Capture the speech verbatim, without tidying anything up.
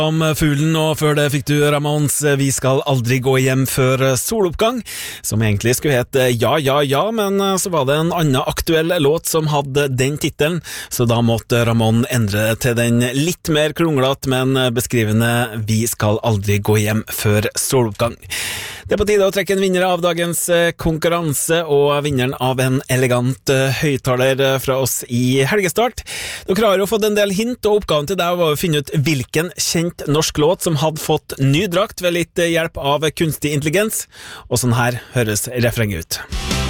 Om fuglen, og før det fikk du Ramones Vi skal aldri gå hjem før soloppgang, som egentlig skulle hete Ja, ja, ja, men så var det en annen aktuell låt som hadde den titelen, så da måtte Ramon endre det til den litt mer kronglet, men beskrivende Vi skal aldri gå hjem før soloppgang. Det er på tide å trekke en vinner av dagens konkurranse, og vinneren av en elegant høyttaler fra oss i helgestart. Dere har jo fått en del hint, og oppgaven til deg var å finne ut hvilken kjent norsk låt som hadde fått ny drakt ved litt hjelp av kunstig intelligens, og sånn her høres refrenget ut.